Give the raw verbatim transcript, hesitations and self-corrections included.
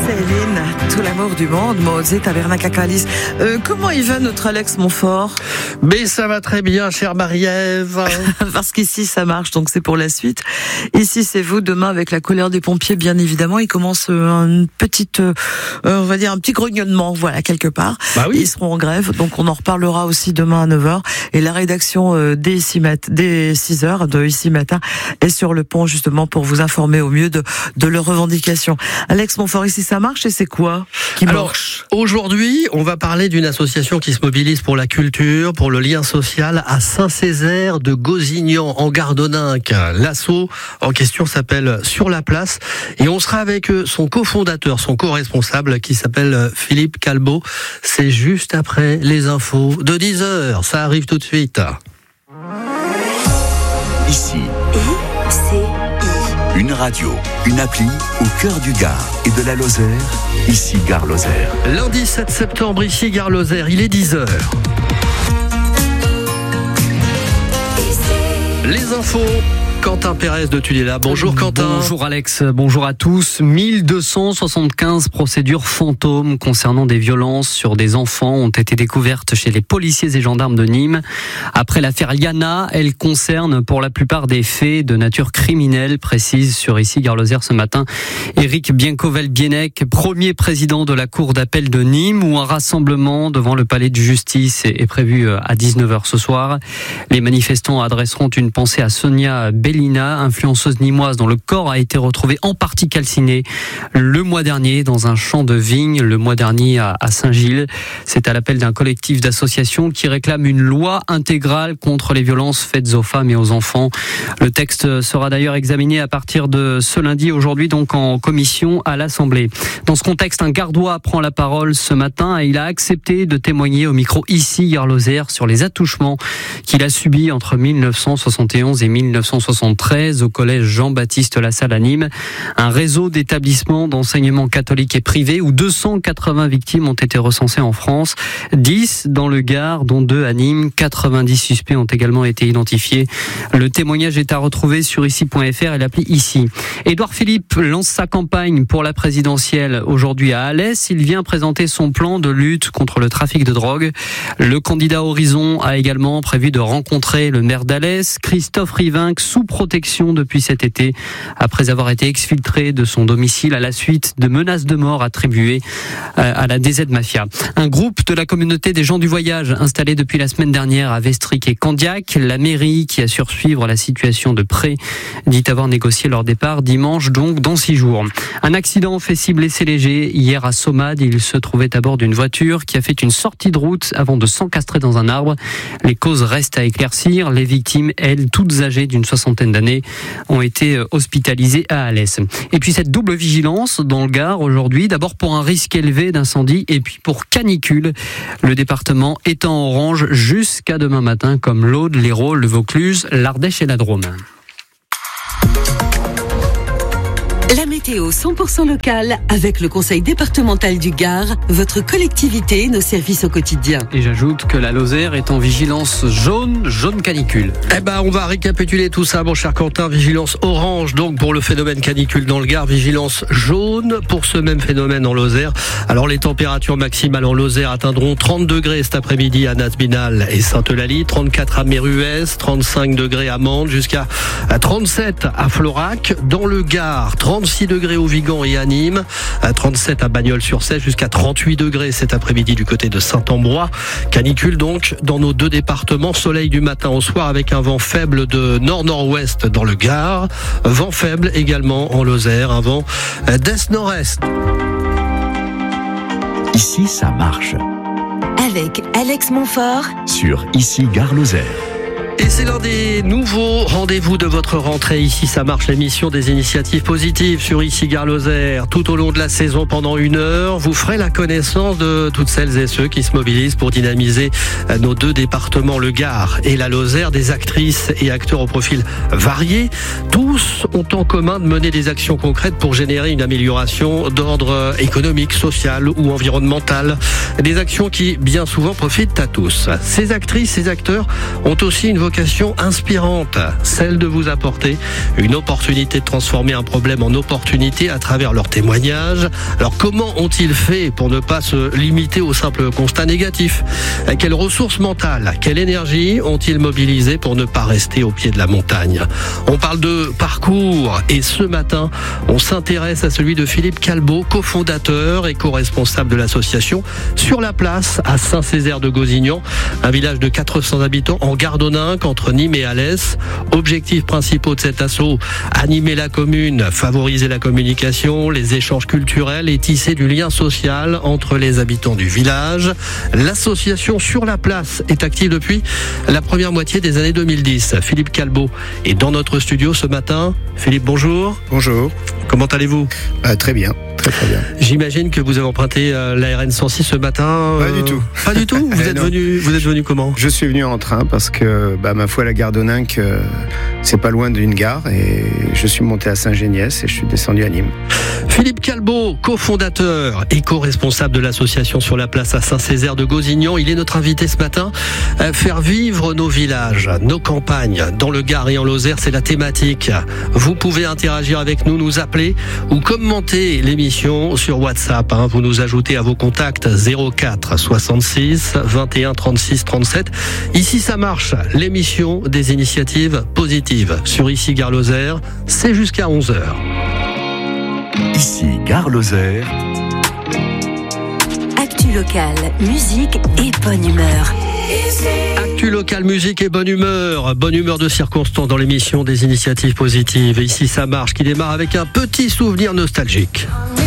Céline, tout l'amour du monde, Mose Tabernacle-Calis. Euh, comment il va notre Alex Montfort? Mais ça va très bien, chère Marie-Ève. Parce qu'ici ça marche, donc c'est pour la suite. Ici c'est vous, demain avec la colère des pompiers, bien évidemment, il commence une petite, euh, on va dire un petit grognement, voilà, quelque part. Bah oui. Ils seront en grève, donc on en reparlera aussi demain à neuf heures. Et la rédaction euh, dès, ici mat- dès six heures de Ici Matin est sur le pont justement pour vous informer au mieux de, de leurs revendications. Alex Montfort, ici ça marche et c'est quoi qui Alors, marche? Aujourd'hui, on va parler d'une association qui se mobilise pour la culture, pour le lien social à Saint-Césaire de Gozignan, en Gardoninque. L'asso en question s'appelle Sur la Place et on sera avec son cofondateur, son co-responsable qui s'appelle Philippe Calbeau. C'est juste après les infos de dix heures. Ça arrive tout de suite. Ici, I C I. une radio, une appli au cœur du Gard et de la Lozère. Ici Gare Lozère. Lundi sept septembre, ici Gare Lozère, il est dix heures. Les infos. Quentin Pérez de Tuléla. Bonjour Quentin. Bonjour Alex, bonjour à tous. mille deux cent soixante-quinze procédures fantômes concernant des violences sur des enfants ont été découvertes chez les policiers et gendarmes de Nîmes. Après l'affaire Yana, elle concerne pour la plupart des faits de nature criminelle, précise sur Ici Gare Lozère ce matin Éric Biencovel-Bienec, premier président de la cour d'appel de Nîmes, où un rassemblement devant le palais de justice est prévu à dix-neuf heures ce soir. Les manifestants adresseront une pensée à Sonia Bellina, influenceuse nîmoise dont le corps a été retrouvé en partie calciné le mois dernier dans un champ de vigne, le mois dernier à Saint-Gilles. C'est à l'appel d'un collectif d'associations qui réclame une loi intégrale contre les violences faites aux femmes et aux enfants. Le texte sera d'ailleurs examiné à partir de ce lundi, aujourd'hui donc en commission à l'Assemblée. Dans ce contexte, un gardois prend la parole ce matin et il a accepté de témoigner au micro Ici Gare Lozère sur les attouchements qu'il a subis entre mille neuf cent soixante et onze et mille neuf cent soixante-treize au collège Jean-Baptiste Lassalle à Nîmes, un réseau d'établissements d'enseignement catholique et privé où deux cent quatre-vingts victimes ont été recensées en France, dix dans le Gard, dont deux à Nîmes. quatre-vingt-dix suspects ont également été identifiés. Le témoignage est à retrouver sur ici point f r et l'appli Ici. Édouard Philippe lance sa campagne pour la présidentielle aujourd'hui à Alès. Il vient présenter son plan de lutte contre le trafic de drogue. Le candidat Horizon a également prévu de rencontrer le maire d'Alès, Christophe Rivinc, sous protection depuis cet été, après avoir été exfiltré de son domicile à la suite de menaces de mort attribuées à la D Z Mafia. Un groupe de la communauté des gens du voyage installé depuis la semaine dernière à Vestric et Candiac. La mairie, qui assure suivre la situation de près, dit avoir négocié leur départ dimanche, donc dans six jours. Un accident fait six blessés légers hier à Sommade. Il se trouvait à bord d'une voiture qui a fait une sortie de route avant de s'encastrer dans un arbre. Les causes restent à éclaircir. Les victimes, elles, toutes âgées d'une soixantaine d'années, ont été hospitalisées à Alès. Et puis cette double vigilance dans le Gard aujourd'hui, d'abord pour un risque élevé d'incendie et puis pour canicule. Le département est en orange jusqu'à demain matin, comme l'Aude, l'Hérault, le Vaucluse, l'Ardèche et la Drôme. La météo cent pour cent locale avec le Conseil départemental du Gard, votre collectivité, nos services au quotidien. Et j'ajoute que la Lozère est en vigilance jaune, jaune canicule. Eh ben, on va récapituler tout ça, mon cher Quentin. Vigilance orange, donc, pour le phénomène canicule dans le Gard. Vigilance jaune pour ce même phénomène en Lozère. Alors, les températures maximales en Lozère atteindront trente degrés cet après-midi à Nasbinal et Sainte-Eulalie, trente-quatre à Méruès, trente-cinq degrés à Mende, jusqu'à trente-sept à Florac. Dans le Gard, trente-six degrés au Vigan et à Nîmes, à trente-sept à Bagnols-sur-Cèze, jusqu'à trente-huit degrés cet après-midi du côté de Saint-Ambrois. Canicule donc dans nos deux départements. Soleil du matin au soir avec un vent faible de nord-nord-ouest dans le Gard. Vent faible également en Lozère, un vent d'est-nord-est. Ici, ça marche. Avec Alex Montfort Sur Ici Gare Lozère. Et c'est l'un des nouveaux rendez-vous de votre rentrée. Ici, ça marche, l'émission des initiatives positives sur Ici Gare Lozère. Tout au long de la saison, pendant une heure, vous ferez la connaissance de toutes celles et ceux qui se mobilisent pour dynamiser nos deux départements, le Gard et la Lozère, des actrices et acteurs au profil varié. Tous ont en commun de mener des actions concrètes pour générer une amélioration d'ordre économique, social ou environnemental. Des actions qui, bien souvent, profitent à tous. Ces actrices, ces acteurs ont aussi une vocation vocation inspirante, celle de vous apporter une opportunité de transformer un problème en opportunité à travers leurs témoignages. Alors comment ont-ils fait pour ne pas se limiter au simple constat négatif? Quelles ressources mentales, quelle énergie ont-ils mobilisé pour ne pas rester au pied de la montagne? On parle de parcours et ce matin, on s'intéresse à celui de Philippe Calbeau, cofondateur et co-responsable de l'association Sur la Place à Saint-Césaire-de-Gozignan, un village de quatre cents habitants en Gardoninque entre Nîmes et Alès. Objectifs principaux de cet assaut, animer la commune, favoriser la communication, les échanges culturels et tisser du lien social entre les habitants du village. L'association Sur la Place est active depuis la première moitié des années deux mille dix. Philippe Calbeau est dans notre studio ce matin. Philippe, bonjour. Bonjour. Comment allez-vous? euh, Très bien. Très très bien. J'imagine que vous avez emprunté euh, la R N cent six ce matin. Pas euh... du tout. Pas du tout. Vous êtes venu. Vous êtes venu comment? Je suis venu en train parce que, bah, ma foi, la Gardoninque, euh, c'est pas loin d'une gare et je suis monté à Saint-Géniès et je suis descendu à Nîmes. Philippe Calbeau, cofondateur et co-responsable de l'association Sur la Place à Saint-Césaire-de-Gozignan, il est notre invité ce matin. Faire vivre nos villages, nos campagnes, dans le Gard et en Lozère, c'est la thématique. Vous pouvez interagir avec nous, nous appeler ou commenter l'émission sur WhatsApp. Hein. Vous nous ajoutez à vos contacts zéro quatre soixante-six vingt et un trente-six trente-sept. Ici ça marche, l'émission des initiatives positives sur Ici Gare Lozère, c'est jusqu'à onze heures. Ici Gare Lozère. Actu locale, musique et bonne humeur. Actu local, musique et bonne humeur. Bonne humeur de circonstance dans l'émission des initiatives positives. Et ici ça marche, qui démarre avec un petit souvenir nostalgique.